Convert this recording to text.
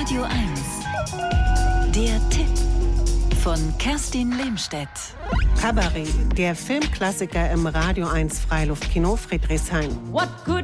Radio 1. Der Tipp von Kerstin Lehmstedt. Cabaret, der Filmklassiker im Radio 1 Freiluftkino Friedrichshain. What good